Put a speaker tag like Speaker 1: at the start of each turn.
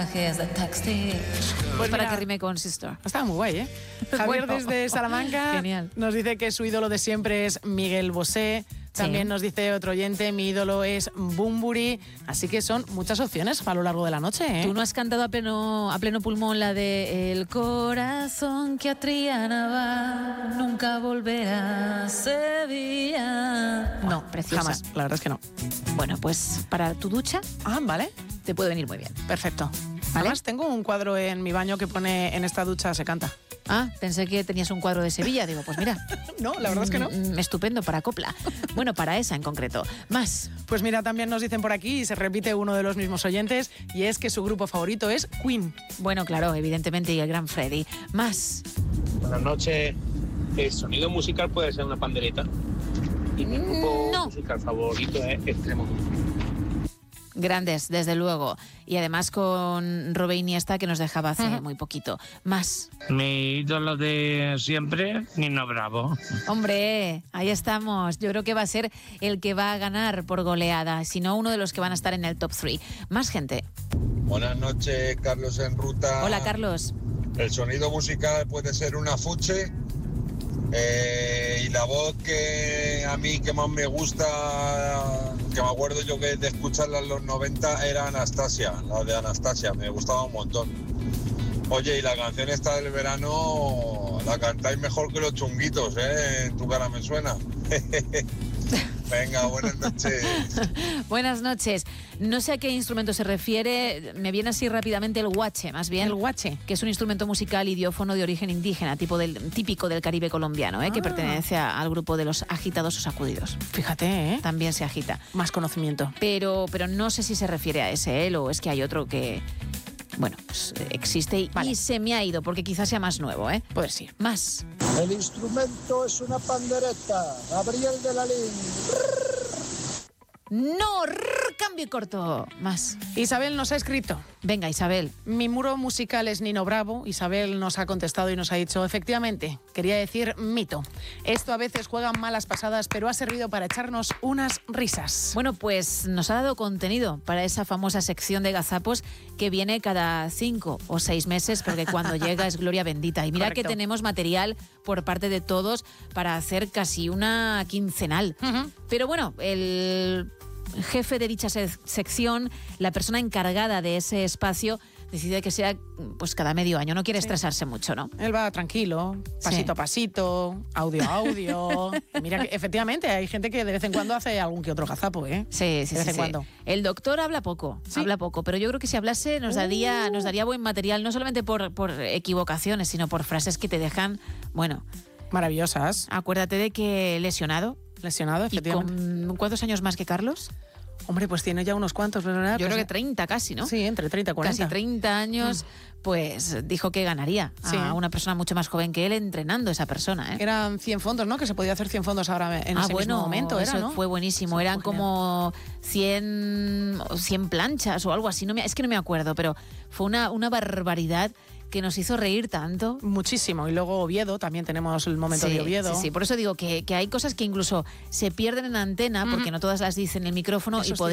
Speaker 1: mensajes de texting.
Speaker 2: Pues
Speaker 3: para
Speaker 2: mira,
Speaker 3: que rime con Sister.
Speaker 2: Está muy guay, ¿eh? Javier
Speaker 3: Bueno.
Speaker 2: desde Salamanca
Speaker 3: Genial.
Speaker 2: nos dice que su ídolo de siempre es Miguel Bosé. También nos dice otro oyente, mi ídolo es Bunbury. Así que son muchas opciones a lo largo de la noche, ¿eh?
Speaker 3: ¿Tú no has cantado a pleno pulmón la de El corazón que a Triana va, nunca volverá a Sevilla?
Speaker 2: No,
Speaker 3: preciosa.
Speaker 2: jamás. La verdad es que no.
Speaker 3: Bueno, pues para tu ducha
Speaker 2: Ah, vale.
Speaker 3: te puede venir muy bien.
Speaker 2: Perfecto.
Speaker 3: ¿Vale?
Speaker 2: Además, tengo un cuadro en mi baño que pone en esta ducha se canta.
Speaker 3: Ah, pensé que tenías un cuadro de Sevilla. Digo, pues mira.
Speaker 2: No, la verdad es que no.
Speaker 3: Estupendo para copla. Bueno, para esa en concreto. Más.
Speaker 2: Pues mira, también nos dicen por aquí, y se repite uno de los mismos oyentes, y es que su grupo favorito es Queen.
Speaker 3: Bueno, claro, evidentemente, y el gran Freddy. Más.
Speaker 4: Buenas noches. El sonido musical puede ser una pandereta. Y mi grupo musical favorito es Extremo.
Speaker 3: Grandes, desde luego. Y además con Robe Iniesta, que nos dejaba hace muy poquito. Más.
Speaker 5: Mi ídolo de siempre, Nino Bravo.
Speaker 3: Hombre, ahí estamos. Yo creo que va a ser el que va a ganar por goleada, si no uno de los que van a estar en el top 3. Más gente.
Speaker 6: Buenas noches, Carlos en ruta.
Speaker 3: Hola, Carlos.
Speaker 6: El sonido musical puede ser una fuche. Y la voz que a mí que más me gusta, que me acuerdo yo que de escucharla en los 90, era Anastasia, la de Anastasia, me gustaba un montón. Oye, y la canción esta del verano la cantáis mejor que los chunguitos, ¿eh? En tu cara me suena. Venga, buenas noches.
Speaker 3: Buenas noches. No sé a qué instrumento se refiere, me viene así rápidamente el guache, más bien.
Speaker 2: El guache.
Speaker 3: Que es un instrumento musical idiófono de origen indígena, típico del Caribe colombiano, que pertenece al grupo de los agitados o sacudidos.
Speaker 2: Fíjate, ¿eh?
Speaker 3: También se agita.
Speaker 2: Más conocimiento.
Speaker 3: Pero no sé si se refiere a ese, o es que hay otro que... Bueno, pues existe y se me ha ido, porque quizás sea más nuevo, ¿eh?
Speaker 2: Puede ser.
Speaker 3: Más.
Speaker 7: El instrumento es una pandereta. Gabriel de la Lin.
Speaker 3: No, cambio y corto. Más.
Speaker 2: Isabel nos ha escrito.
Speaker 3: Venga, Isabel.
Speaker 2: Mi muro musical es Nino Bravo. Isabel nos ha contestado y nos ha dicho, efectivamente, quería decir mito. Esto a veces juega malas pasadas, pero ha servido para echarnos unas risas.
Speaker 3: Bueno, pues nos ha dado contenido para esa famosa sección de gazapos que viene cada 5 o 6 meses, porque cuando llega es gloria bendita. Y mira
Speaker 2: Correcto.
Speaker 3: que tenemos material por parte de todos para hacer casi una quincenal. Pero bueno, el jefe de dicha sección, la persona encargada de ese espacio, decide que sea pues cada medio año. No quiere estresarse mucho, ¿no?
Speaker 2: Él va tranquilo, pasito a pasito, audio a audio. Mira que efectivamente hay gente que de vez en cuando hace algún que otro gazapo, ¿eh?
Speaker 3: Sí,
Speaker 2: de vez en cuando.
Speaker 3: El doctor habla poco, pero yo creo que si hablase nos daría buen material, no solamente por equivocaciones, sino por frases que te dejan, bueno...
Speaker 2: Maravillosas.
Speaker 3: Acuérdate de que lesionado,
Speaker 2: efectivamente.
Speaker 3: ¿Y con cuántos años más que Carlos?
Speaker 2: Hombre, pues tiene ya unos cuantos, ¿verdad?
Speaker 3: Yo creo que 30 casi, ¿no?
Speaker 2: Sí, entre 30 y 40.
Speaker 3: Casi 30 años, pues dijo que ganaría a una persona mucho más joven que él entrenando a esa persona, ¿eh?
Speaker 2: Eran 100 fondos, ¿no? Que se podía hacer 100 fondos ahora en ese mismo momento,
Speaker 3: eso
Speaker 2: ¿no?
Speaker 3: fue buenísimo.
Speaker 2: Eso
Speaker 3: Eran
Speaker 2: fue
Speaker 3: como 100 planchas o algo así. Es que no me acuerdo, pero fue una barbaridad que nos hizo reír tanto.
Speaker 2: Muchísimo. Y luego Oviedo, también tenemos el momento de Oviedo.
Speaker 3: Sí, por eso digo que hay cosas que incluso se pierden en antena, porque no todas las dicen en el micrófono.
Speaker 2: Eso
Speaker 3: y